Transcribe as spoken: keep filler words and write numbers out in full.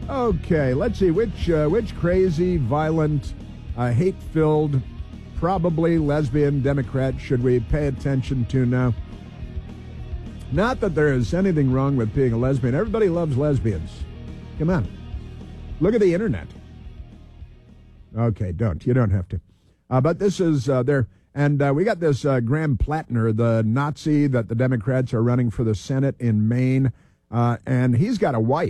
Okay, let's see. Which uh, which crazy, violent, uh, hate-filled, probably lesbian Democrat should we pay attention to now? Not that there is anything wrong with being a lesbian. Everybody loves lesbians. Come on. Look at the internet. Okay, don't. You don't have to. Uh, but this is uh, there. And uh, we got this uh, Graham Plattner, the Nazi that the Democrats are running for the Senate in Maine. Uh, and he's got a wife.